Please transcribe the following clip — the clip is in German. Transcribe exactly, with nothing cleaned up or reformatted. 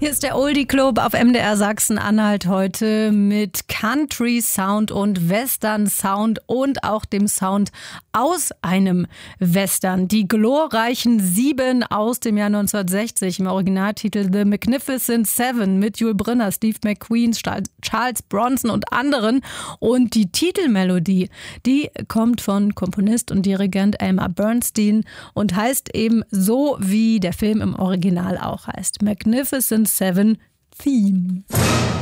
Hier ist der Oldie Club auf M D R Sachsen-Anhalt heute mit Country Sound und Western Sound und auch dem Sound aus einem Western. Die glorreichen Sieben aus dem Jahr neunzehnhundertsechzig im Originaltitel The Magnificent Seven mit Yul Brynner, Steve McQueen, Charles Bronson und anderen. Und die Titelmelodie, die kommt von Komponist und Dirigent Elmer Bernstein und heißt eben so, wie der Film im Original auch heißt. Magnificent Seven Theme.